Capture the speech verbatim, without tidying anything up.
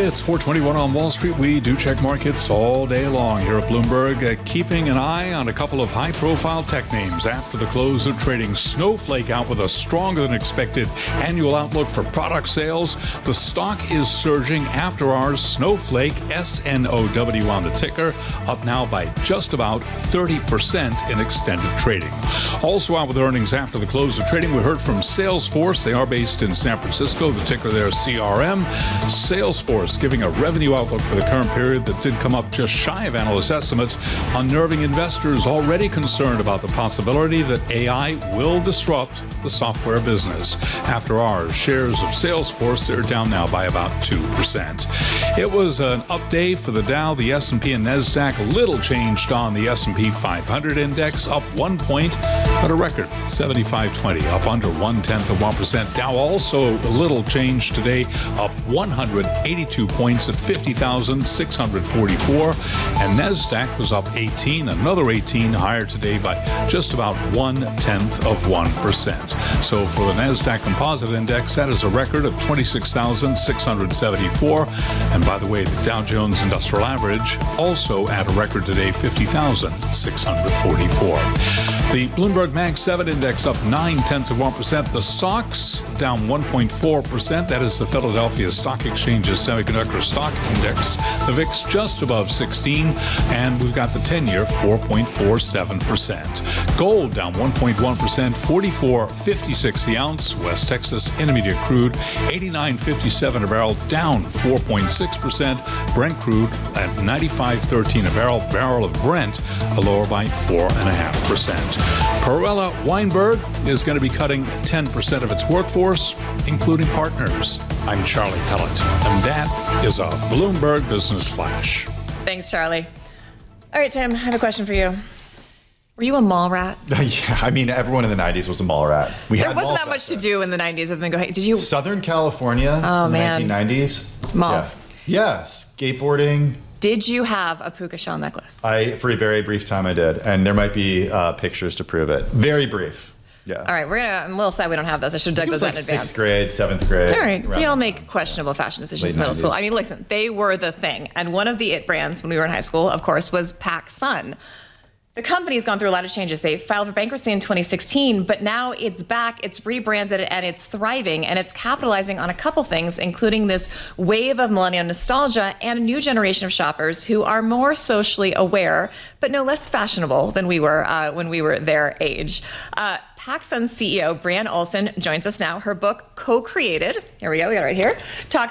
It's four twenty-one on Wall Street. We do check markets all day long here at Bloomberg, uh, keeping an eye on a couple of high-profile tech names. After the close of trading, Snowflake out with a stronger-than-expected annual outlook for product sales. The stock is surging after ours. Snowflake, S N O W on the ticker, up now by just about thirty percent in extended trading. Also out with earnings after the close of trading, we heard from Salesforce. They are based in San Francisco. The ticker there, C R M. Salesforce giving a revenue outlook for the current period that did come up just shy of analyst estimates, unnerving investors already concerned about the possibility that A I will disrupt the software business. After ours, shares of Salesforce are down now by about two percent. It was an up day for the Dow, the S and P, and NASDAQ. Little changed on the S and P five hundred index, up one point, but a record seventy-five twenty, up under one-tenth of one percent. Dow also a little change today, up one hundred eighty-two points at fifty thousand six hundred forty-four, and NASDAQ was up eighteen, another eighteen, higher today by just about one-tenth of one percent. So for the NASDAQ Composite Index, that is a record of twenty-six thousand six hundred seventy-four, and by the way, the Dow Jones Industrial Average also at a record today, fifty thousand six hundred forty-four. The Bloomberg Mag seven Index up nine-tenths of one percent. The S O X down one point four percent. That is the Philadelphia Stock Exchange's Semiconductor Stock Index. The V I X just above sixteen, and we've got the ten-year four point four seven percent. Gold down one point one percent, forty-four fifty-six the ounce. West Texas Intermediate crude eighty-nine fifty-seven a barrel, down four point six percent. Brent crude at ninety-five thirteen a barrel. Barrel of Brent a lower by four point five percent. Perella Weinberg is going to be cutting ten percent of its workforce, including partners. I'm Charlie Pellet, and that is a Bloomberg Business Flash. Thanks, Charlie. All right, Tim, I have a question for you. Were you a mall rat? Yeah, I mean, everyone in the nineties was a mall rat. We there had wasn't malls that much back to do in the nineties other than go, hey, did you? Southern California oh, in the man. nineteen nineties. Malls. Yeah. yeah, skateboarding. Did you have a puka shell necklace? I, for a very brief time, I did. And there might be uh, pictures to prove it. Very brief. Yeah. All right, we're gonna. I'm a little sad we don't have those. I should have dug those like out in advance. Sixth grade, seventh grade. All right, we all make time. questionable fashion decisions Late in middle school. nineties. I mean, listen, they were the thing, and one of the it brands when we were in high school, of course, was PacSun. The company's gone through a lot of changes. They filed for bankruptcy in twenty sixteen, but now it's back, it's rebranded, and it's thriving, and it's capitalizing on a couple things, including this wave of millennial nostalgia and a new generation of shoppers who are more socially aware, but no less fashionable than we were uh, when we were their age. Uh, PacSun C E O Brianne Olsen joins us now. Her book, Co-Created, here we go, we got it right here, talks